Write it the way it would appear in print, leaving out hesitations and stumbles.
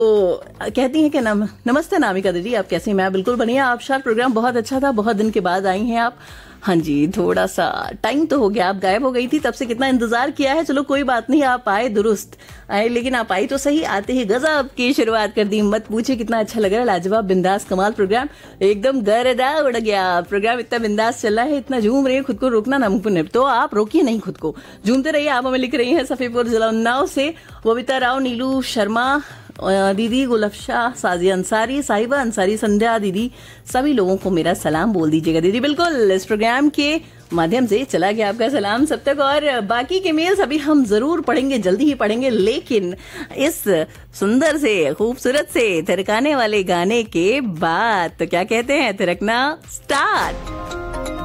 तो कहती हैं कि नमस्ते नामिका दीदी, आप कैसी? मैं बिल्कुल बढ़िया। आप शार प्रोग्राम बहुत अच्छा था, बहुत दिन के बाद आई हैं आप। हाँ जी, थोड़ा सा टाइम तो हो गया, आप गायब हो गई थी, तब से कितना इंतजार किया है। चलो कोई बात नहीं, आप आए दुरुस्त आए, लेकिन आप आई तो सही। आते ही गजब की शुरुआत कर दी, मत पूछे कितना अच्छा लग रहा है। लाजवाब, बिंदास, कमाल प्रोग्राम, एकदम गर्दा उड़ गया। प्रोग्राम इतना बिंदास चल रहा है, इतना झूम रही है, खुद को रोकना नामुमकिन है। तो आप रोकिए नहीं खुद को, झूमते रहिए। आप हमें लिख रही हैं सफीपुर जिला उन्नाव से बबीता राव, नीलू शर्मा दीदी, गुलफशाह, साजिया अंसारी, साहिबा अंसारी, संध्या दीदी, सभी लोगों को मेरा सलाम बोल दीजिएगा दीदी। बिल्कुल, इस प्रोग्राम के माध्यम से चला गया आपका सलाम सब तक, और बाकी के मेल्स अभी हम जरूर पढ़ेंगे, जल्दी ही पढ़ेंगे। लेकिन इस सुंदर से, खूबसूरत से, थिरकाने वाले गाने के बाद तो क्या कहते हैं, थिरकना स्टार्ट।